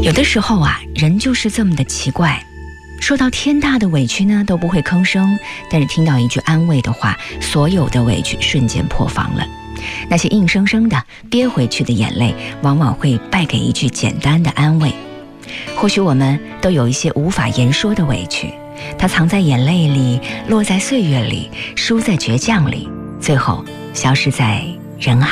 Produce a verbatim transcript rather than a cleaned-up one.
有的时候啊，人就是这么的奇怪，受到天大的委屈呢都不会吭声，但是听到一句安慰的话，所有的委屈瞬间破防了。那些硬生生的憋回去的眼泪，往往会败给一句简单的安慰。或许我们都有一些无法言说的委屈，它藏在眼泪里，落在岁月里，输在倔强里，最后消失在人海。